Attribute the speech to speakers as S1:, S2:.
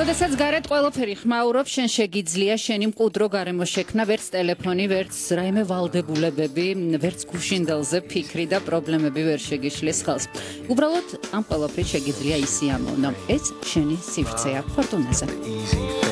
S1: როდესაც გარეთ ყველაფერი ხმაურობს, შენ შეგიძლია შენი მყუდრო გარემო შექმნა, ვერც ტელეფონი, ვერც რაიმე ვალდებულებები, ვერც გუშინდელზე ფიქრი და პრობლემები ვერ შეგიშლის ხელს. უბრალოდ ამ ყველაფრით შეგიძლია ისე ამოვნო. ეს შენი სივრცეა ფორტუნაზე.